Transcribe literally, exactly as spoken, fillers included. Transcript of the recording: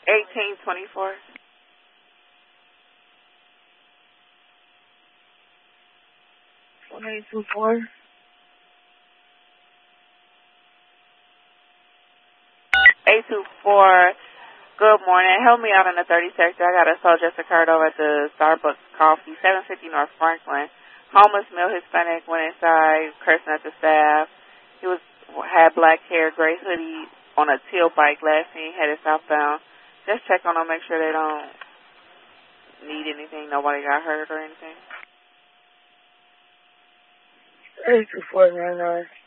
eighteen twenty-four. one eight two four. eight two four. Good morning. Help me out in the thirty sector. I got a assault just occurred over at the Starbucks Coffee, seven fifty North Franklin. Homeless male Hispanic went inside, cursing at the staff. He was had black hair, gray hoodie, on a teal bike. Last seen headed southbound. Just check on them, make sure they don't need anything. Nobody got hurt or anything. eight two four nine nine.